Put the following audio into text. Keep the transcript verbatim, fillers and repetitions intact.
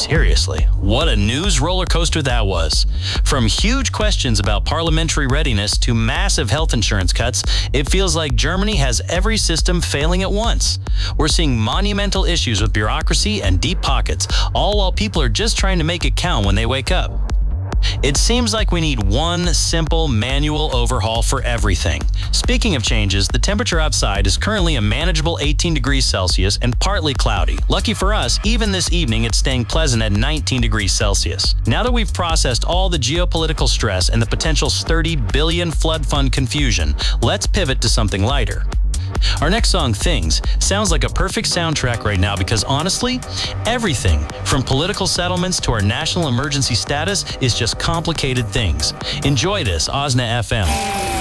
Seriously, what a news roller coaster that was. From huge questions about parliamentary readiness to massive health insurance cuts, it feels like Germany has every system failing at once. We're seeing monumental issues with bureaucracy and deep pockets, all while people are just trying to make it count when they wake up. It seems like we need one simple manual overhaul for everything. Speaking of changes, the temperature outside is currently a manageable eighteen degrees Celsius and partly cloudy. Lucky for us, even this evening it's staying pleasant at nineteen degrees Celsius. Now that we've processed all the geopolitical stress and the potential thirty billion flood fund confusion, let's pivot to something lighter. Our next song, Things, sounds like a perfect soundtrack right now because honestly, everything from political settlements to our national emergency status is just complicated things. Enjoy this, Osna F M.